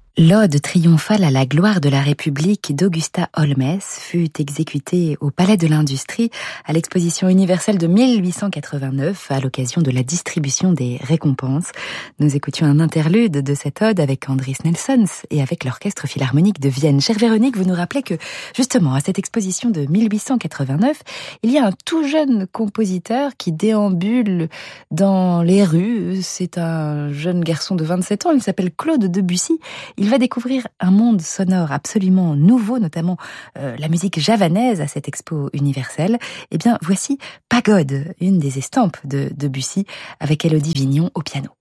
L'ode triomphale à la gloire de la République d'Augusta Holmès fut exécutée au Palais de l'Industrie à l'exposition universelle de 1889 à l'occasion de la distribution des récompenses. Nous écoutions un interlude de cette ode avec Andris Nelsons et avec l'Orchestre Philharmonique de Vienne. Chère Véronique, vous nous rappelez que justement à cette exposition de 1889, il y a un tout jeune compositeur qui déambule dans les rues. C'est un jeune garçon de 27 ans, il s'appelle Claude Debussy. Il va découvrir un monde sonore absolument nouveau, notamment la musique javanaise à cette expo universelle. Eh bien, voici Pagode, une des estampes de Debussy, avec Élodie Vignon au piano.